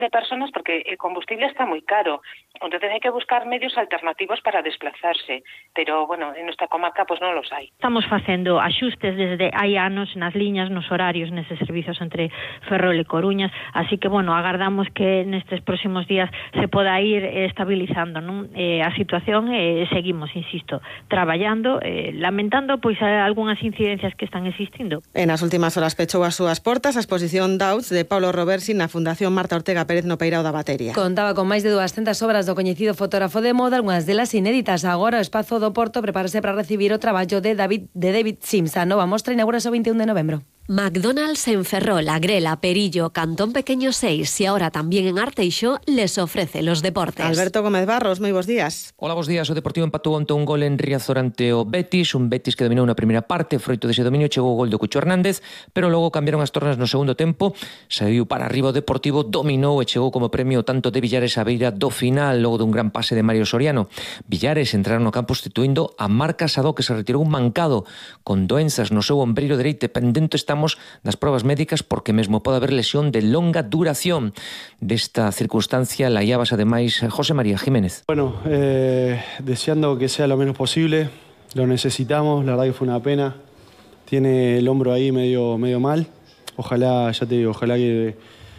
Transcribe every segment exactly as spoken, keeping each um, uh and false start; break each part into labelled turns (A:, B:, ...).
A: de personas porque el combustible está muy caro. Entonces hay que buscar medios alternativos para desplazarse. Pero, bueno, en nuestra comarca pues non los hai.
B: Estamos facendo axustes desde hai anos nas liñas, nos horarios, neses servizos entre Ferrol e Coruñas, así que, bueno, agardamos que nestes próximos días se poda ir estabilizando, non? Eh, a situación e eh, seguimos, insisto, traballando, eh, lamentando pois algunhas incidencias que están existindo.
C: En as últimas horas pechou as súas portas a exposición Doubts de Paulo Roversi na Fundación Marta Ortega Pérez no Peirao da Batería.
D: Contaba con máis de duascentas obras do coñecido fotógrafo de moda, algunhas delas inéditas. Agora o Espazo do Porto prepárase para recibir o traballo de David de David Sims. A nova mostra inaugurase o veintiún de novembro.
E: McDonald's en Ferrol, Agrela, Perillo, Cantón Pequeño seis y ahora también en Arteixo les ofrece los deportes.
C: Alberto Gómez Barros, moi bons días.
F: Hola, bons días. O Deportivo empatou onte un gol en Riazor ante o Betis, un Betis que dominou na primeira parte, froito dese dominio chegou o gol do Cucho Hernández, pero logo cambiaron as tornas no segundo tempo, saiu para arriba o Deportivo, dominou e chegou como premio tanto de Villares a beira do final, logo dun gran pase de Mario Soriano. Villares entraron no campo sustituindo a Marc Casado, que se retirou un mancado con doenzas no seu ombreiro dereito. Pendente estamos das probas médicas porque mesmo pode haber lesión de longa duración. Desta circunstancia laiabas ademais José María Jiménez.
G: Bueno, eh, deseando que sea lo menos posible, lo necesitamos, la verdad que fue una pena. Tiene el hombro ahí medio, medio mal. Ojalá, ya te digo, ojalá que,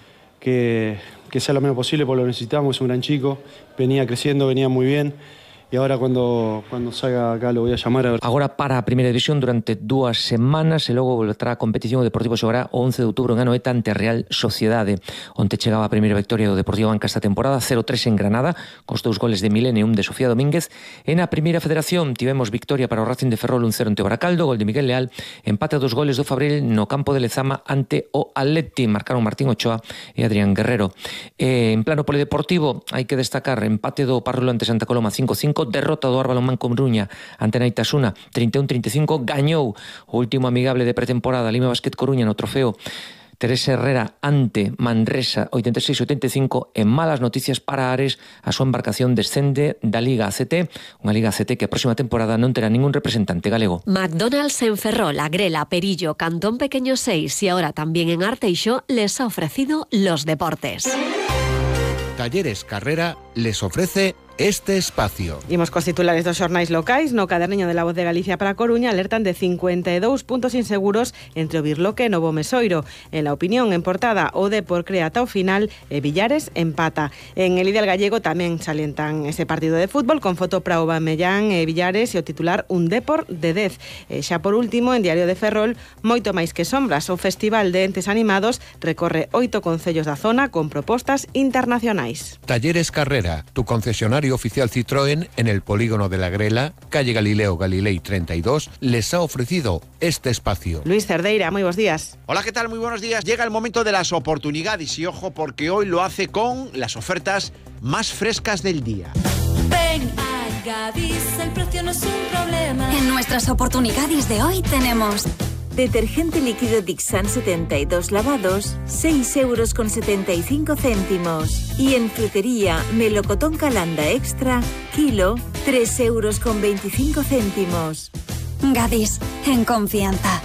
G: que, que sea lo menos posible porque lo necesitamos, es un gran chico, venía creciendo, venía muy bien. E agora cando, cando salga acá lo voy a chamar. A...
F: Agora para a primeira división durante dúas semanas e logo voltará a competición. O Deportivo xogará o once de outubro en Anoeta ante a Real Sociedade. Onte chegaba a primeira victoria do Deportivo Banca esta temporada, cero tres en Granada, cos dous goles de Milene e un de Sofía Domínguez. E na primeira federación tivemos victoria para o Racing de Ferrol, un cero ante o Baracaldo, gol de Miguel Leal, empate a dos goles do Fabril no campo de Lezama ante o Atleti, marcaron Martín Ochoa e Adrián Guerrero. E en plano polideportivo hai que destacar empate do Parrulo ante Santa Coloma cinco cinco, derrota do Arbalomán Coruña ante Naitasuna trinta e un trinta e cinco, gañou o último amigable de pretemporada Lima Basket Coruña no trofeo Teresa Herrera ante Manresa oitenta e seis oitenta e cinco. En malas noticias para Ares, a súa embarcación descende da Liga A C T, unha Liga A C T que a próxima temporada non terá ningún representante galego.
E: McDonald's en Ferrol, Agrela, Perillo, Cantón Pequeño seis y ahora también en Arteixo les ha ofrecido los deportes.
H: Talleres Carrera les ofrece este espacio.
C: Imos cos titulares dos xornais locais. No caderniño de La Voz de Galicia para Coruña alertan de cincuenta e dous puntos inseguros entre o Birloque e Novo Mesoiro. En La Opinión, en portada, o Depor crea ata o final e Villares empata. En El Ideal Gallego tamén salientan ese partido de fútbol con foto para Aubameyang e Villares e o titular un Depor de dez. E xa por último, en Diario de Ferrol, moito máis que sombras. O Festival de Entes Animados recorre oito concellos da zona con propostas internacionais.
H: Talleres Carrera, tu concesionario oficial Citroën en el polígono de la Grela, calle Galileo Galilei treinta y dos, les ha ofrecido este espacio.
C: Luis Cerdeira, muy buenos días.
I: Hola, ¿qué tal? Muy buenos días. Llega el momento de las oportunidades y ojo porque hoy lo hace con las ofertas más frescas del día.
J: Ven a Gadis, el precio no es un problema. En nuestras oportunidades de hoy tenemos...
K: detergente líquido Dixan setenta y dos lavados, seis euros con setenta y cinco céntimos. Y en frutería, melocotón Calanda Extra, kilo, tres euros con veinticinco céntimos.
J: Gadis, en confianza.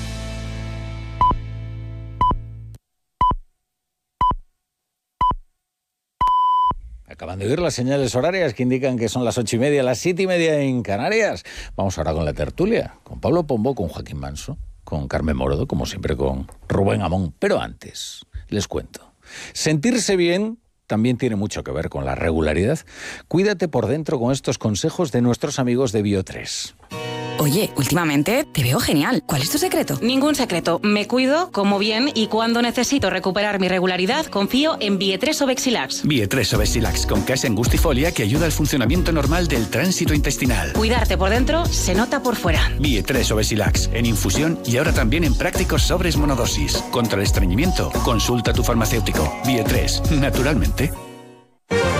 L: Acaban de oír las señales horarias que indican que son las ocho y media, las siete y media en Canarias. Vamos ahora con la tertulia, con Pablo Pombo, con Joaquín Manso, con Carmen Morodo, como siempre con Rubén Amón. Pero antes, les cuento. Sentirse bien también tiene mucho que ver con la regularidad. Cuídate por dentro con estos consejos de nuestros amigos de Bio tres.
M: Oye, últimamente te veo genial. ¿Cuál es tu secreto?
N: Ningún secreto. Me cuido, como bien y cuando necesito recuperar mi regularidad, confío en Bio tres Obexilax.
O: Bio tres Obexilax con casa angustifolia que ayuda al funcionamiento normal del tránsito intestinal.
N: Cuidarte por dentro se nota por fuera.
O: Bio tres Obexilax en infusión y ahora también en prácticos sobres monodosis. Contra el estreñimiento, consulta a tu farmacéutico. Bio tres, naturalmente.